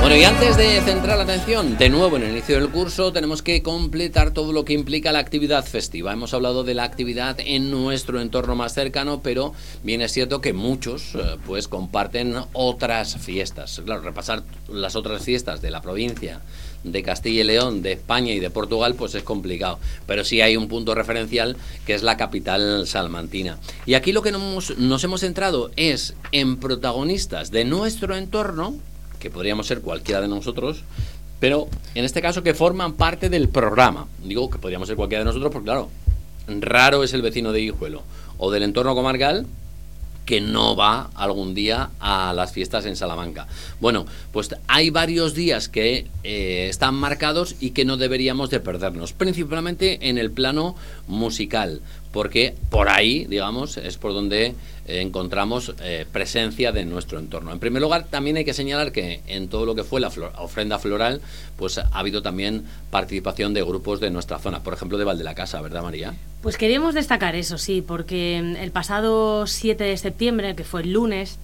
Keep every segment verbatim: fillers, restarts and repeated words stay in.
Bueno, y antes de centrar la atención de nuevo en el inicio del curso, tenemos que completar todo lo que implica la actividad festiva. Hemos hablado de la actividad en nuestro entorno más cercano, pero bien es cierto que muchos eh, pues comparten otras fiestas. Claro, repasar las otras fiestas de la provincia de Castilla y León, de España y de Portugal, pues es complicado. Pero sí hay un punto referencial que es la capital salmantina. Y aquí lo que nos, nos hemos centrado es en protagonistas de nuestro entorno, que podríamos ser cualquiera de nosotros, pero en este caso que forman parte del programa. Digo que podríamos ser cualquiera de nosotros porque, claro, raro es el vecino de Guijuelo o del entorno comarcal que no va algún día a las fiestas en Salamanca. Bueno, pues hay varios días que eh, están marcados y que no deberíamos de perdernos, principalmente en el plano musical, porque por ahí, digamos, es por donde eh, encontramos eh, presencia de nuestro entorno. En primer lugar, también hay que señalar que en todo lo que fue la flor, ofrenda floral, pues ha habido también participación de grupos de nuestra zona, por ejemplo de Valdelacasa, ¿verdad, María? Pues queríamos destacar eso, sí, porque el pasado siete de septiembre, que fue el lunes,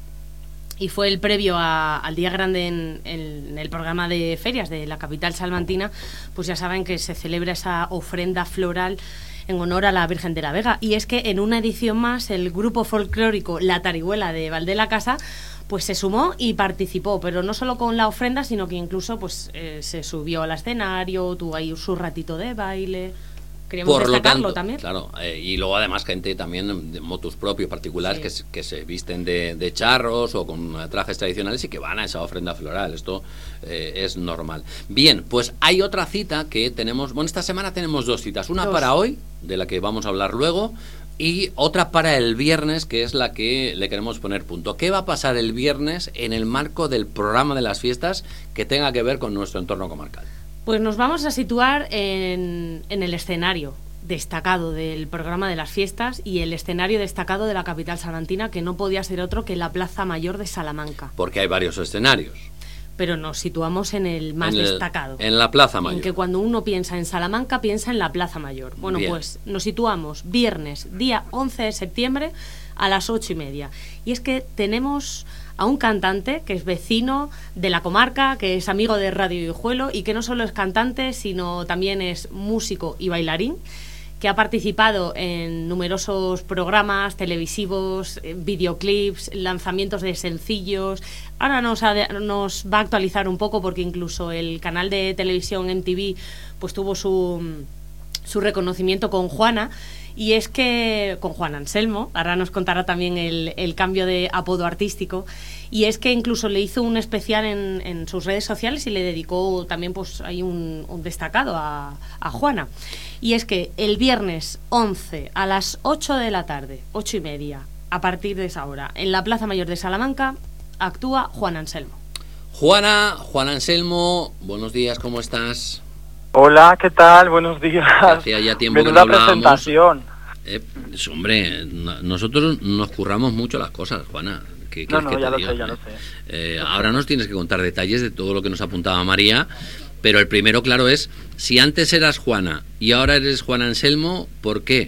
y fue el previo a, al día grande en, en el programa de ferias de la capital salmantina, pues ya saben que se celebra esa ofrenda floral en honor a la Virgen de la Vega. Y es que en una edición más el grupo folclórico La Tarihuela de Valdelacasa pues se sumó y participó, pero no solo con la ofrenda, sino que incluso pues eh, se subió al escenario, tuvo ahí su ratito de baile. Queríamos Por destacarlo lo tanto, también. Claro, eh, y luego además gente también de motus propios particulares sí. que, se, que se visten de, de charros o con trajes tradicionales y que van a esa ofrenda floral. Esto eh, es normal. Bien, pues hay otra cita que tenemos. Bueno, esta semana tenemos dos citas. Una dos. para hoy, de la que vamos a hablar luego, y otra para el viernes, que es la que le queremos poner punto. ¿Qué va a pasar el viernes en el marco del programa de las fiestas que tenga que ver con nuestro entorno comarcal? Pues nos vamos a situar en, en el escenario destacado del programa de las fiestas y el escenario destacado de la capital salmantina, que no podía ser otro que la Plaza Mayor de Salamanca. Porque hay varios escenarios. Pero nos situamos en el más en el, destacado. En la Plaza Mayor. En que cuando uno piensa en Salamanca, piensa en la Plaza Mayor. Bueno, Bien. pues nos situamos viernes, día once de septiembre, a las ocho y media. Y es que tenemos a un cantante que es vecino de la comarca, que es amigo de Radio Guijuelo y que no solo es cantante, sino también es músico y bailarín, que ha participado en numerosos programas televisivos, videoclips, lanzamientos de sencillos. Ahora nos, ha, nos va a actualizar un poco porque incluso el canal de televisión M T V pues tuvo su, su reconocimiento con Juana. Y es que, con Juan Anselmo, ahora nos contará también el, el cambio de apodo artístico, y es que incluso le hizo un especial en, en sus redes sociales y le dedicó también pues hay un, un destacado a, a Juana. Y es que el viernes once a las ocho de la tarde, ocho y media, a partir de esa hora, en la Plaza Mayor de Salamanca, actúa Juan Anselmo. Juana, Juan Anselmo, buenos días, ¿cómo estás? Hola, ¿qué tal? Buenos días. Hacía ya tiempo Menuda que no hablábamos. presentación. Eh, pues, hombre, no, nosotros nos curramos mucho las cosas, Juana. ¿Qué no, quieres no, que ya te lo diga? sé, ya lo sé. Eh, ahora nos tienes que contar detalles de todo lo que nos apuntaba María, pero el primero, claro, es, si antes eras Juana y ahora eres Juan Anselmo, ¿por qué?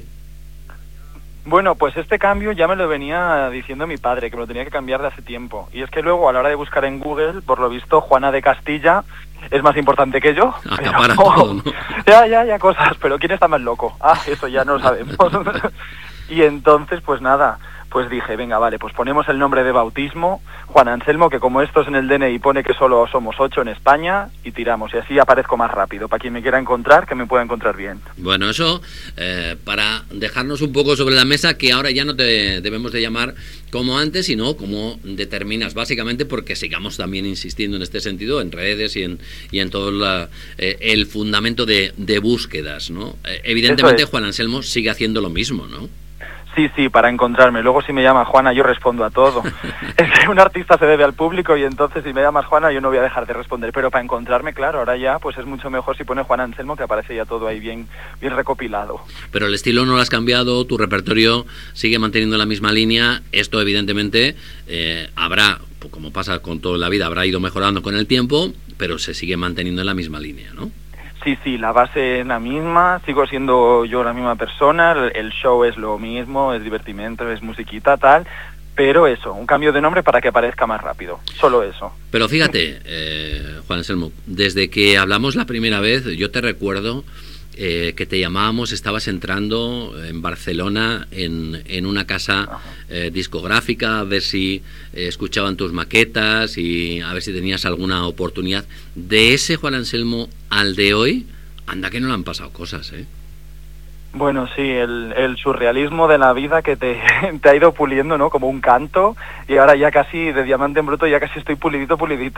Bueno, pues este cambio ya me lo venía diciendo mi padre, que me lo tenía que cambiar de hace tiempo. Y es que luego, a la hora de buscar en Google, por lo visto, Juana de Castilla es más importante que yo. Acapara pero, todo, ¿no? Ya, ya, ya cosas, pero ¿quién está más loco? Ah, eso ya no lo sabemos. Y entonces, pues nada, pues dije, venga, vale, pues ponemos el nombre de bautismo, Juan Anselmo, que como estos en el D N I pone que solo somos ocho en España, y tiramos, y así aparezco más rápido. Para quien me quiera encontrar, que me pueda encontrar bien. Bueno, eso, eh, para dejarnos un poco sobre la mesa, que ahora ya no te debemos de llamar como antes, sino como determinas, básicamente porque sigamos también insistiendo en este sentido, en redes y en, y en todo la, eh, el fundamento de, de búsquedas, ¿no? Eh, evidentemente es. Juan Anselmo sigue haciendo lo mismo, ¿no? Sí, sí, para encontrarme. Luego si me llama Juana yo respondo a todo. Es que un artista se debe al público y entonces si me llamas Juana yo no voy a dejar de responder. Pero para encontrarme, claro, ahora ya pues es mucho mejor si pone Juan Anselmo, que aparece ya todo ahí bien, bien recopilado. Pero el estilo no lo has cambiado, tu repertorio sigue manteniendo la misma línea. Esto evidentemente eh, habrá, como pasa con toda la vida, habrá ido mejorando con el tiempo, pero se sigue manteniendo en la misma línea, ¿no? Sí, sí, la base es la misma, sigo siendo yo la misma persona, el show es lo mismo, es divertimento, es musiquita, tal, pero eso, un cambio de nombre para que aparezca más rápido, solo eso. Pero fíjate, eh, Juan Anselmo, desde que hablamos la primera vez, yo te recuerdo eh, que te llamábamos, estabas entrando en Barcelona en, en una casa eh, discográfica, a ver si eh, escuchaban tus maquetas y a ver si tenías alguna oportunidad. De ese Juan Anselmo al de hoy, anda que no le han pasado cosas, ¿eh? Bueno, sí, el, el surrealismo de la vida que te, te ha ido puliendo, ¿no? Como un canto, y ahora ya casi de diamante en bruto ya casi estoy pulidito, pulidito,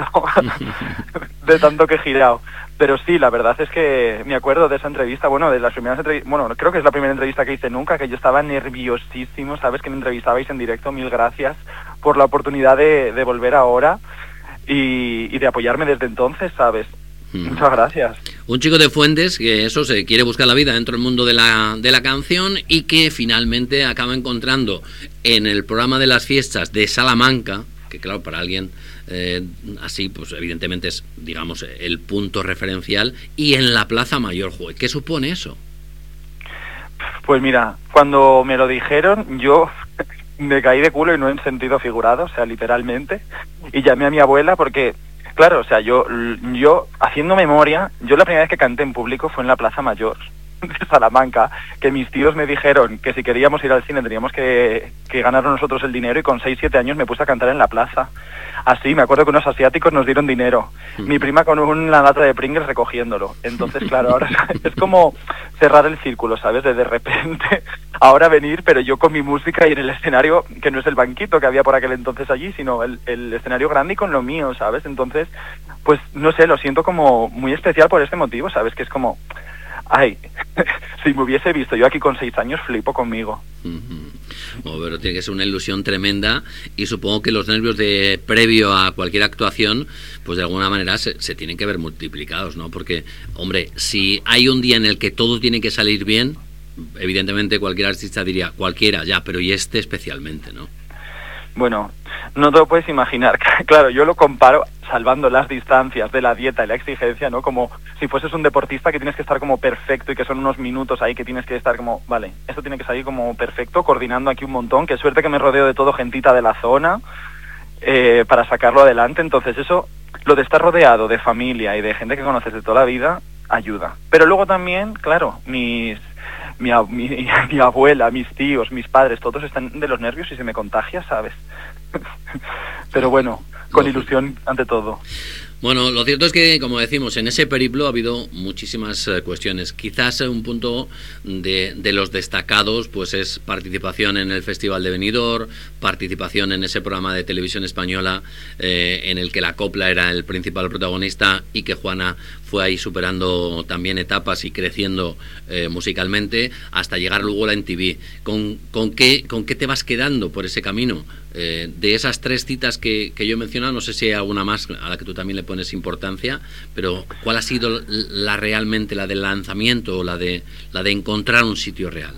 de tanto que he girado. Pero sí, la verdad es que me acuerdo de esa entrevista, bueno, de las primeras entrevistas, bueno, creo que es la primera entrevista que hice nunca, que yo estaba nerviosísimo, sabes que me entrevistabais en directo, mil gracias por la oportunidad de, de volver ahora y, y de apoyarme desde entonces, ¿sabes? Mm. Muchas gracias. Un chico de Fuentes que eso se quiere buscar la vida dentro del mundo de la, de la canción y que finalmente acaba encontrando en el programa de las fiestas de Salamanca, que claro, para alguien eh, así, pues evidentemente es, digamos, el punto referencial, y en la Plaza Mayor. ¿Qué supone eso? Pues mira, cuando me lo dijeron, yo me caí de culo y no en sentido figurado, o sea, literalmente, y llamé a mi abuela porque... Claro, o sea, yo, yo haciendo memoria, yo la primera vez que canté en público fue en la Plaza Mayor de Salamanca, que mis tíos me dijeron que si queríamos ir al cine teníamos que, que ganar nosotros el dinero, y con seis siete años me puse a cantar en la plaza. Así, me acuerdo que unos asiáticos nos dieron dinero, mi prima con una lata de Pringles recogiéndolo. Entonces, claro, ahora es como cerrar el círculo, ¿sabes? De de repente, ahora venir, pero yo con mi música y en el escenario, que no es el banquito que había por aquel entonces allí, sino el, el escenario grande y con lo mío, ¿sabes? Entonces, pues, no sé, lo siento como muy especial por este motivo, ¿sabes? Que es como... Ay, si me hubiese visto yo aquí con seis años, flipo conmigo. Uh-huh. Bueno, pero tiene que ser una ilusión tremenda, y supongo que los nervios de previo a cualquier actuación, pues de alguna manera se, se tienen que ver multiplicados, ¿no? Porque, hombre, si hay un día en el que todo tiene que salir bien, evidentemente cualquier artista diría, cualquiera, ya, pero y este especialmente, ¿no? Bueno, no te lo puedes imaginar. Claro, yo lo comparo, salvando las distancias de la dieta y la exigencia, ¿no? Como si fueses un deportista que tienes que estar como perfecto y que son unos minutos ahí que tienes que estar como, vale, esto tiene que salir como perfecto, coordinando aquí un montón. Qué suerte que me rodeo de todo gentita de la zona eh, para sacarlo adelante. Entonces eso, lo de estar rodeado de familia y de gente que conoces de toda la vida, ayuda. Pero luego también, claro, mis... Mi, mi, mi abuela, mis tíos, mis padres, todos están de los nervios y se me contagia, ¿sabes? Pero bueno, con ilusión ante todo. Bueno, lo cierto es que, como decimos, en ese periplo ha habido muchísimas eh, cuestiones. Quizás un punto de, de los destacados pues es participación en el Festival de Benidorm, participación en ese programa de televisión española eh, en el que la copla era el principal protagonista y que Juana fue ahí superando también etapas y creciendo eh, musicalmente hasta llegar luego a la M T V. ¿Con, con, qué, ¿Con qué te vas quedando por ese camino? Eh, de esas tres citas que, que yo he mencionado, no sé si hay alguna más a la que tú también le pones importancia, pero ¿cuál ha sido la realmente, la del lanzamiento o la de, la de encontrar un sitio real?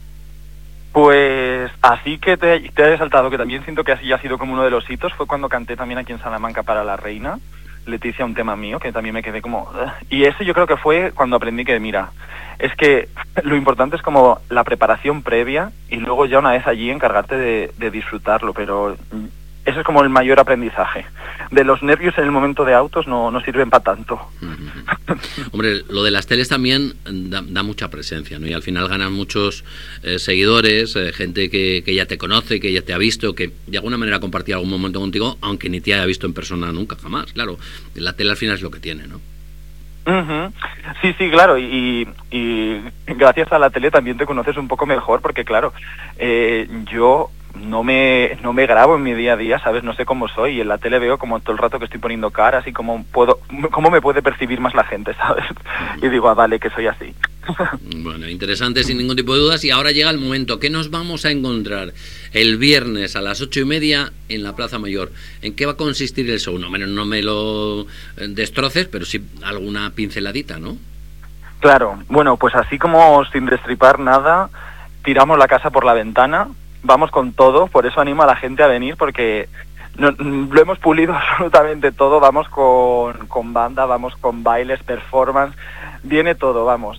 Pues así que te, te he saltado, que también siento que así ha sido como uno de los hitos, fue cuando canté también aquí en Salamanca para La Reina, Leticia, un tema mío, que también me quedé como... Y ese yo creo que fue cuando aprendí que, mira, es que lo importante es como la preparación previa y luego ya una vez allí encargarte de, de disfrutarlo, pero ese es como el mayor aprendizaje. De los nervios en el momento de autos no, no sirven para tanto. Uh-huh. Hombre, lo de las teles también da, da mucha presencia, ¿no? Y al final ganan muchos eh, seguidores, eh, gente que, que ya te conoce, que ya te ha visto, que de alguna manera compartía algún momento contigo, aunque ni te haya visto en persona nunca, jamás. Claro, la tele al final es lo que tiene, ¿no? Uh-huh. Sí, sí, claro, y, y gracias a la tele también te conoces un poco mejor, porque claro, eh, yo no me no me grabo en mi día a día, ¿sabes? No sé cómo soy, y en la tele veo como todo el rato que estoy poniendo caras y cómo puedo, cómo me puede percibir más la gente, ¿sabes? Y digo, ah, vale, que soy así. Bueno, interesante sin ningún tipo de dudas, y ahora llega el momento. ¿Qué nos vamos a encontrar el viernes a las ocho y media en la Plaza Mayor? ¿En qué va a consistir el show? No, no me lo destroces, pero sí alguna pinceladita, ¿no? Claro, bueno, pues así como sin destripar nada, tiramos la casa por la ventana, vamos con todo, por eso animo a la gente a venir, porque no, lo hemos pulido absolutamente todo, vamos con, con banda, vamos con bailes, performance, viene todo, vamos.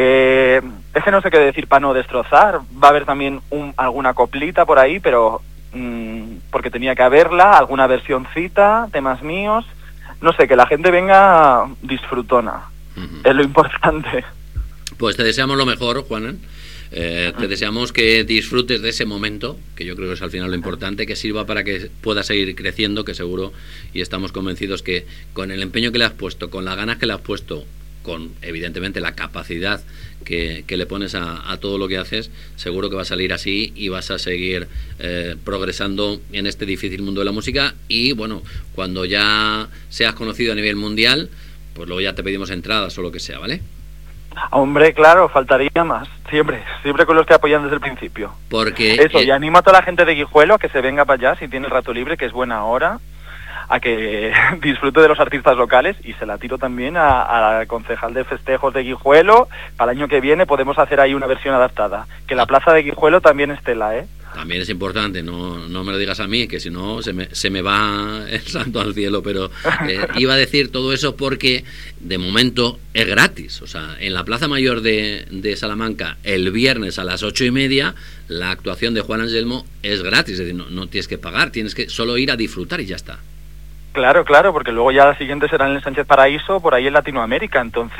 Eh, es que no sé qué decir para no destrozar, va a haber también un, alguna coplita por ahí, pero mmm, porque tenía que haberla, alguna versioncita, temas míos, no sé, que la gente venga disfrutona, uh-huh. Es lo importante. Pues te deseamos lo mejor, Juanan. Eh, te deseamos que disfrutes de ese momento, que yo creo que es al final lo importante, que sirva para que puedas seguir creciendo, que seguro, y estamos convencidos que con el empeño que le has puesto, con las ganas que le has puesto, con evidentemente la capacidad que, que le pones a, a todo lo que haces, seguro que va a salir así y vas a seguir eh, progresando en este difícil mundo de la música. Y bueno, cuando ya seas conocido a nivel mundial, pues luego ya te pedimos entradas o lo que sea, ¿vale? Hombre, claro, faltaría más. Siempre, siempre con los que apoyan desde el principio. Porque eso, eh, y animo a toda la gente de Guijuelo a que se venga para allá si tiene rato libre, que es buena hora, a que disfrute de los artistas locales, y se la tiro también a, a concejal de festejos de Guijuelo. Para el año que viene podemos hacer ahí una versión adaptada. Que la plaza de Guijuelo también es tela, ¿eh? También es importante, no, no me lo digas a mí, que si no se me, se me va el santo al cielo, pero eh, iba a decir todo eso porque de momento es gratis. O sea, en la Plaza Mayor de, de Salamanca, el viernes a las ocho y media, la actuación de Juan Anselmo es gratis, es decir, no, no tienes que pagar, tienes que solo ir a disfrutar y ya está. Claro, claro, porque luego ya la siguiente será en el Sánchez Paraíso, por ahí en Latinoamérica, entonces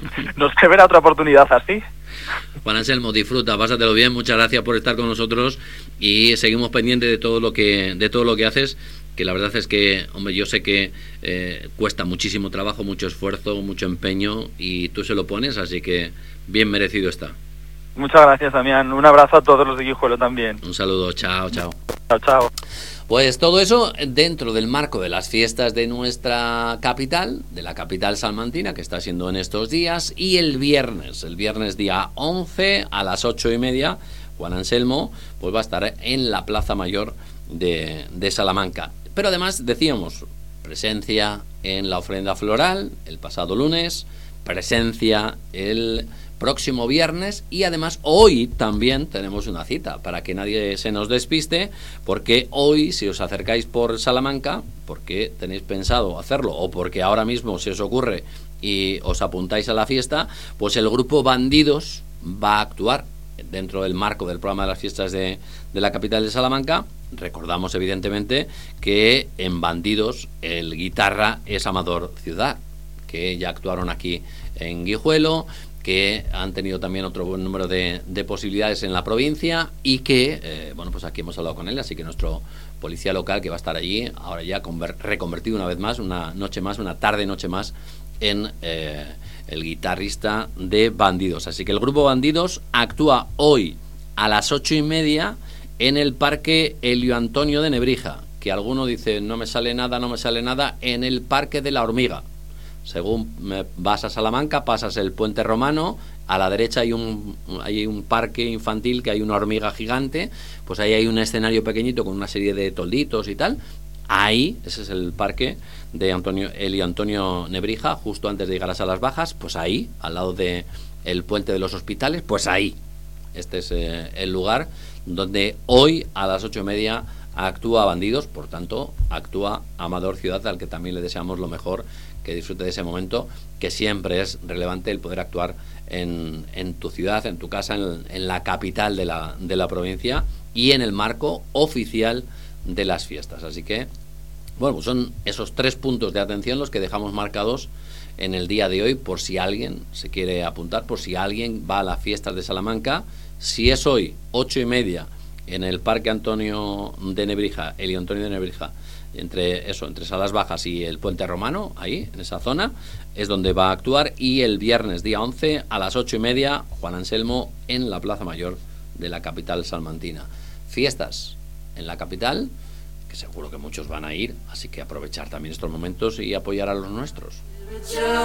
no se verá otra oportunidad así. Juan Anselmo, disfruta, pásatelo bien, muchas gracias por estar con nosotros y seguimos pendientes de todo lo que de todo lo que haces, que la verdad es que, hombre, yo sé que eh, cuesta muchísimo trabajo, mucho esfuerzo, mucho empeño y tú se lo pones, así que bien merecido está. Muchas gracias, Damián, un abrazo a todos los de Guijuelo también. Un saludo, chao, chao. Chao, chao. Pues todo eso dentro del marco de las fiestas de nuestra capital, de la capital salmantina, que está siendo en estos días, y el viernes, el viernes día once a las ocho y media, Juan Anselmo pues va a estar en la Plaza Mayor de, de Salamanca. Pero además decíamos, presencia en la ofrenda floral el pasado lunes, presencia el próximo viernes y además hoy también tenemos una cita para que nadie se nos despiste, porque hoy si os acercáis por Salamanca, porque tenéis pensado hacerlo o porque ahora mismo se os ocurre y os apuntáis a la fiesta, pues el grupo Bandidos va a actuar dentro del marco del programa de las fiestas de, de la capital de Salamanca. Recordamos evidentemente que en Bandidos el guitarra es Amador Ciudad, que ya actuaron aquí en Guijuelo, que han tenido también otro buen número de, de posibilidades en la provincia y que, eh, bueno, pues aquí hemos hablado con él, así que nuestro policía local que va a estar allí, ahora ya conver- reconvertido una vez más, una noche más, una tarde, noche más, en eh, el guitarrista de Bandidos. Así que el grupo Bandidos actúa hoy a las ocho y media en el Parque Elio Antonio de Nebrija, que alguno dice, no me sale nada, no me sale nada, en el Parque de la Hormiga. Según vas a Salamanca, pasas el Puente Romano, a la derecha hay un, hay un parque infantil que hay una hormiga gigante, pues ahí hay un escenario pequeñito con una serie de tolditos y tal. Ahí, ese es el parque de Antonio, Elio Antonio Nebrija, justo antes de llegar a Salas Bajas, pues ahí, al lado de el Puente de los Hospitales, pues ahí. Este es eh, el lugar donde hoy a las ocho y media actúa Bandidos, por tanto, actúa Amador Ciudad, al que también le deseamos lo mejor, que disfrute de ese momento, que siempre es relevante el poder actuar en, en tu ciudad, en tu casa, en, en la capital de la, de la provincia y en el marco oficial de las fiestas. Así que, bueno, pues son esos tres puntos de atención los que dejamos marcados en el día de hoy, por si alguien se quiere apuntar, por si alguien va a las fiestas de Salamanca. Si es hoy, ocho y media, en el Parque Antonio de Nebrija, Elio Antonio de Nebrija, entre eso, entre Salas Bajas y el Puente Romano, ahí, en esa zona, es donde va a actuar. Y el viernes día once a las ocho y media, Juan Anselmo en la Plaza Mayor de la capital salmantina. Fiestas en la capital, que seguro que muchos van a ir, así que aprovechar también estos momentos y apoyar a los nuestros.